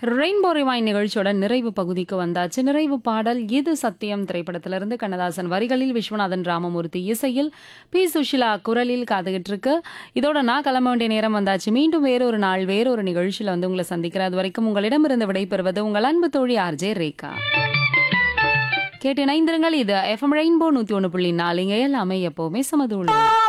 Rainbow ரிவைன் நிகழ்ச்சியோட நிறைவு பகுதிக்கு வந்தாச்சு. நிறைவு பாடல் இது சத்தியம் திரைப்படத்திலிருந்து கண்ணதாசன் வரிகளில் விஸ்வநாதன் ராமமூர்த்தி இசையில் பி சுஷிலா குரலில் காத்துக்கிட்டு இருக்கு. இதோட நான் கிளம்ப வேண்டிய நேரம் வந்தாச்சு. மீண்டும் வேறொரு நாள் வேறொரு நிகழ்ச்சியில வந்து உங்களை சந்திக்கிறேன். அது வரைக்கும் உங்களிடமிருந்து விடைபெறுவது உங்கள் அன்பு தோழி ஆர்ஜே ரேகா. கேட்டு இணைந்திருங்கள். இது எஃப்எம் ரெயின்போ 101.4 எல்லாமே எப்பவுமே சமதுள்ள.